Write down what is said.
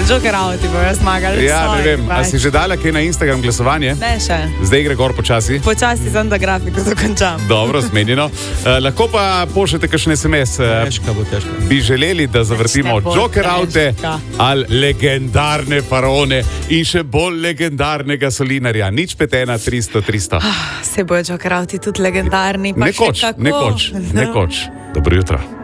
Joker Auti bojo zmagali. Ja, ne vem, a si že dala kaj na Instagram glasovanje? Ne še. Zdaj gre gor počasi. Počasi sem da grafiko dokončam. Dobro, zmenjeno. Lahko pa pošljete kakšen SMS. Težka bo, težka. Bi želeli, da zavrtimo Joker Aute ali legendarne faraone in še bolj legendarnega solinarja. Nič 5 1 300 300. Se bojo Joker Auti tudi legendarni. Nekoč. Dobro jutro.